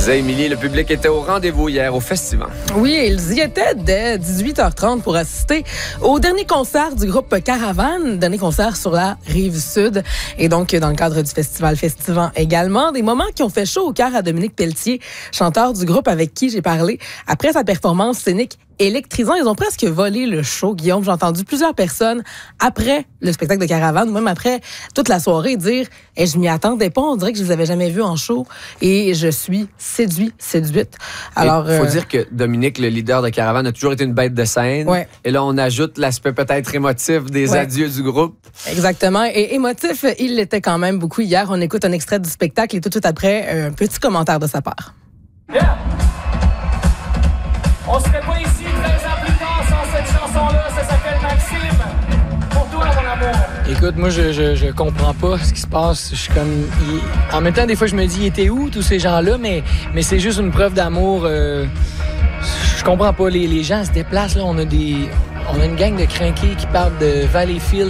disait Émilie, le public était au rendez-vous hier au festival. Oui, ils y étaient dès 18h30 pour assister au dernier concert du groupe Caravane, dernier concert sur la Rive-Sud. Et donc, dans le cadre du festival Festivant également, des moments qui ont fait chaud au cœur à Dominique Pelletier, chanteur du groupe avec qui j'ai parlé après sa performance scénique électrisant. Ils ont presque volé le show, Guillaume. J'ai entendu plusieurs personnes après le spectacle de Caravane, ou même après toute la soirée, dire je m'y attendais pas, on dirait que je les avais jamais vus en show et je suis séduite. Alors, il faut dire que Dominique, le leader de Caravane, a toujours été une bête de scène. Ouais. Et là, on ajoute l'aspect peut-être émotif des adieux du groupe. Exactement. Et émotif, il l'était quand même beaucoup hier. On écoute un extrait du spectacle et tout de suite après, un petit commentaire de sa part. Yeah. On serait pas ici 13 ans plus tard sans cette chanson-là. Ça s'appelle Maxime. Pour toi, mon amour. Écoute, moi, je comprends pas ce qui se passe. Je suis comme... En même temps, des fois, je me dis, ils étaient où, tous ces gens-là? Mais c'est juste une preuve d'amour. Je comprends pas. Les gens se déplacent, là. On a une gang de crinqués qui partent de Valleyfield